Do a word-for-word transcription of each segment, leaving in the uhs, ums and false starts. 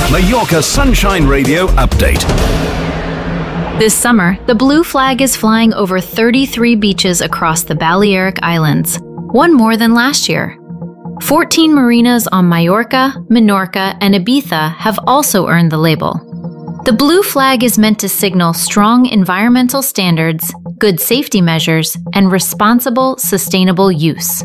Mallorca Sunshine Radio update. This summer, the blue flag is flying over thirty-three beaches across the Balearic Islands, one more than last year. fourteen marinas on Mallorca, Menorca, and Ibiza have also earned the label. The blue flag is meant to signal strong environmental standards, good safety measures, and responsible, sustainable use.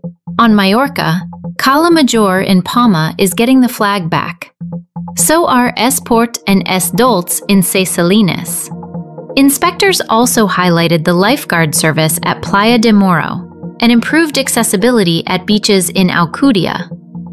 On Mallorca, Cala Major in Palma is getting the flag back. So are Esport and Es Dolç in Ses Salines. Inspectors also highlighted the lifeguard service at Playa de Moro and improved accessibility at beaches in Alcudia.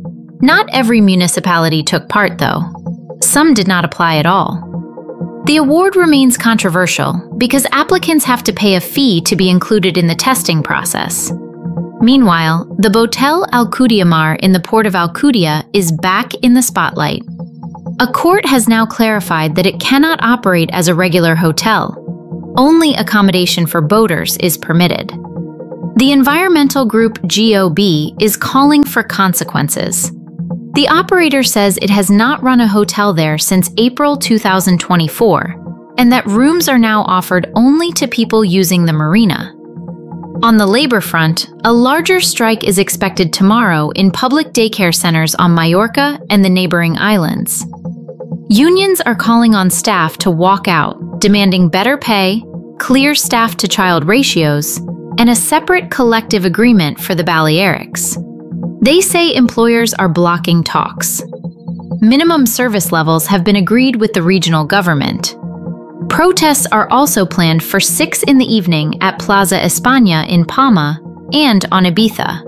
Not every municipality took part, though. Some did not apply at all. The award remains controversial because applicants have to pay a fee to be included in the testing process. Meanwhile, the Botel Alcudia Mar in the port of Alcudia is back in the spotlight. A court has now clarified that it cannot operate as a regular hotel. Only accommodation for boaters is permitted. The environmental group G O B is calling for consequences. The operator says it has not run a hotel there since April two thousand twenty-four, and that rooms are now offered only to people using the marina. On the labor front, a larger strike is expected tomorrow in public daycare centers on Mallorca and the neighboring islands. Unions are calling on staff to walk out, demanding better pay, clear staff-to-child ratios, and a separate collective agreement for the Balearics. They say employers are blocking talks. Minimum service levels have been agreed with the regional government. Protests are also planned for six in the evening at Plaza España in Palma and on Ibiza.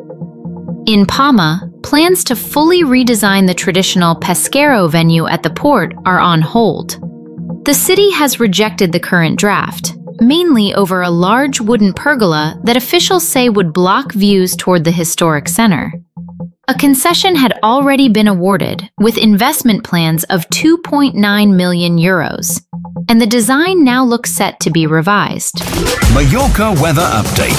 In Palma, plans to fully redesign the traditional Pesquero venue at the port are on hold. The city has rejected the current draft, mainly over a large wooden pergola that officials say would block views toward the historic center. A concession had already been awarded, with investment plans of two point nine million euros, and the design now looks set to be revised. Mallorca weather update.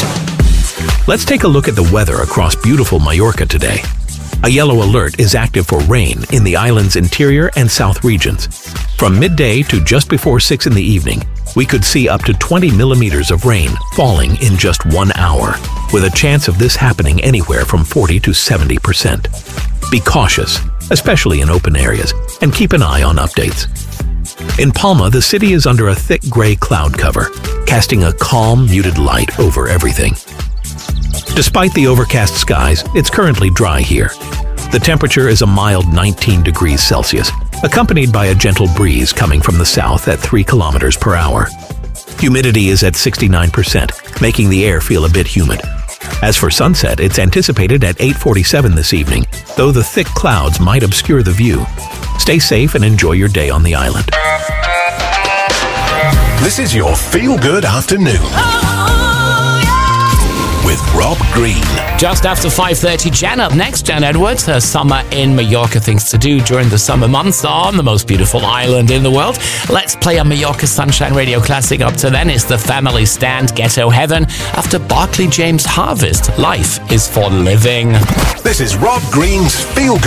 Let's take a look at the weather across beautiful Mallorca today. A yellow alert is active for rain in the island's interior and south regions. From midday to just before six in the evening, we could see up to twenty millimeters of rain falling in just one hour, with a chance of this happening anywhere from forty to seventy percent. Be cautious, especially in open areas, and keep an eye on updates. In Palma, the city is under a thick gray cloud cover, casting a calm, muted light over everything. Despite the overcast skies, it's currently dry here. The temperature is a mild nineteen degrees Celsius, accompanied by a gentle breeze coming from the south at three kilometers per hour. Humidity is at sixty-nine percent, making the air feel a bit humid. As for sunset, it's anticipated at eight forty-seven this evening, though the thick clouds might obscure the view. Stay safe and enjoy your day on the island. This is your feel-good afternoon. With Rob Green. Just after five thirty, Jen up next. Jen Edwards, her summer in Mallorca, things to do during the summer months on the most beautiful island in the world. Let's play a Mallorca Sunshine Radio classic. Up to then is the Family Stand, Ghetto Heaven. After Barclay James Harvest, Life is for Living. This is Rob Green's Feel